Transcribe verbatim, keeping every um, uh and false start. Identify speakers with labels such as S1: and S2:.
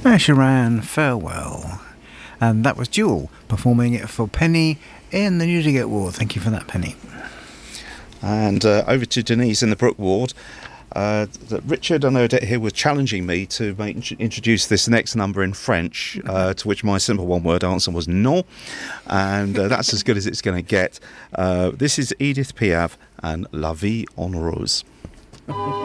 S1: Ed Sheeran, Farewell. And that was Jewel performing it for Penny in the Newdigate Ward. Thank you for that, Penny.
S2: And uh, over to Denise in the Brook Ward. Uh, Richard and Odette here were challenging me to make, introduce this next number in French, uh, to which my simple one-word answer was non, and uh, that's as good as it's going to get. Uh, this is Edith Piaf and La Vie en Rose.